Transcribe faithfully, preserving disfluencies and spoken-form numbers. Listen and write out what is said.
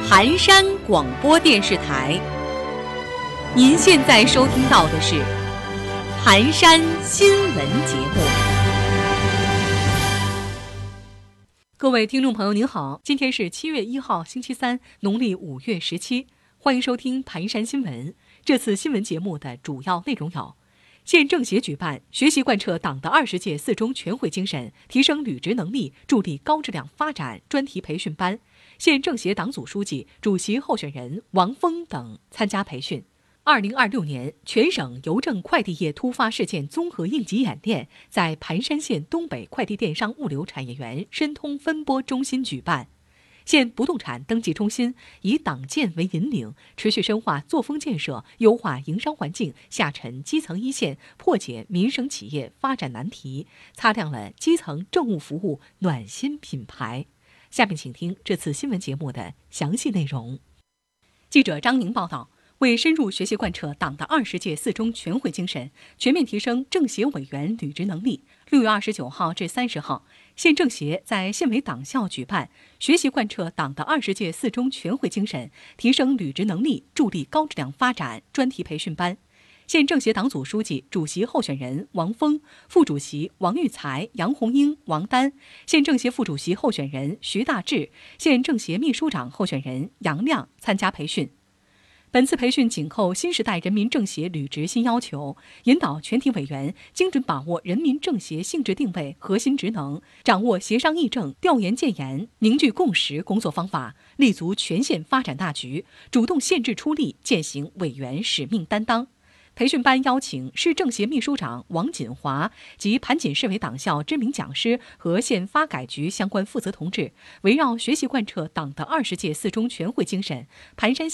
盘山广播电视台，您现在收听到的是盘山新闻节目。各位听众朋友您好，今天是七月一号星期三，农历五月十七，欢迎收听盘山新闻。这次新闻节目的主要内容有：县政协举办学习贯彻党的二十届四中全会精神，提升履职能力，助力高质量发展专题培训班，县政协党组书记、主席候选人王峰等参加培训。二零二六年全省邮政快递业突发事件综合应急演练在盘山县东北快递电商物流产业园申通分拨中心举办。县不动产登记中心以党建为引领，持续深化作风建设，优化营商环境，下沉基层一线，破解民生企业发展难题，擦亮了基层政务服务暖心品牌。下面请听这次新闻节目的详细内容。记者张宁报道，为深入学习贯彻党的二十届四中全会精神，全面提升政协委员履职能力，六月二十九号至三十号，县政协在县委党校举办学习贯彻党的二十届四中全会精神，提升履职能力，助力高质量发展专题培训班。县政协党组书记、主席候选人王峰，副主席王玉才、杨红英、王丹，县政协副主席候选人徐大志，县政协秘书长候选人杨亮参加培训。本次培训紧扣新时代人民政协履职新要求，引导全体委员精准把握人民政协性质定位、核心职能，掌握协商议政、调研建言、凝聚共识工作方法，立足全县发展大局，主动献智出力，践行委员使命担当。培训班邀请市政协秘书长王锦华及盘锦市委党校知名讲师和县发改局相关负责同志，围绕学习贯彻党的二十届四中全会精神，盘山